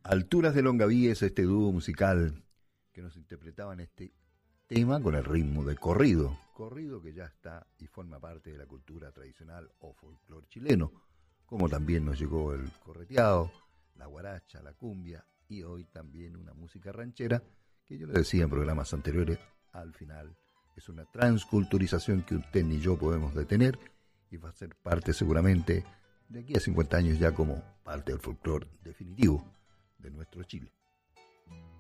Alturas de Longaví es este dúo musical que nos interpretaban este tema con el ritmo de corrido, corrido que ya está y forma parte de la cultura tradicional o folclore chileno, como también nos llegó el correteado, la guaracha, la cumbia y hoy también una música ranchera que yo le decía en programas anteriores, al final es una transculturización que usted ni yo podemos detener y va a ser parte seguramente de aquí a 50 años ya como parte del folclore definitivo de nuestro Chile.